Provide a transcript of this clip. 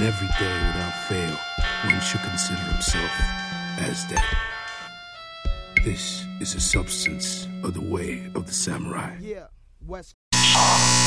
and every day without fail, one should consider himself as dead. This is a substance of the way of the samurai. Yeah, West